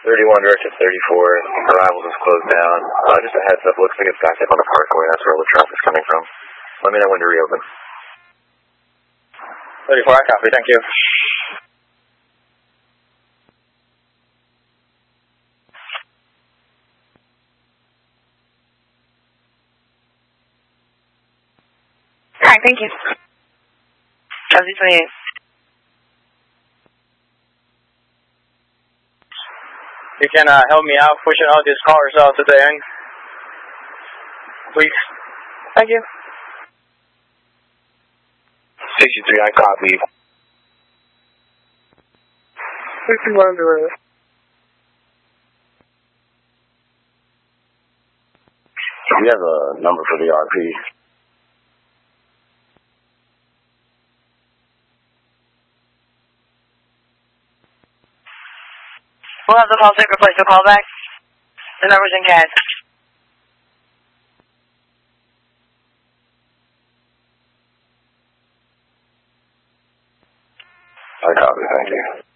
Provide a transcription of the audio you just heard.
31 direct to 34, arrivals is closed down. Just a heads up, looks like it's backed up on the parkway, that's where all the traffic's coming from. Let me know when to reopen. 34, I copy, thank you. Alright, thank you. Chelsea 28. You can help me out pushing all these cars out to the end, please. Thank you. 63, I copy. 61 to Do you have a number for the RP? We'll have the call take replace the call back. The number's in CAD. I copy, thank you.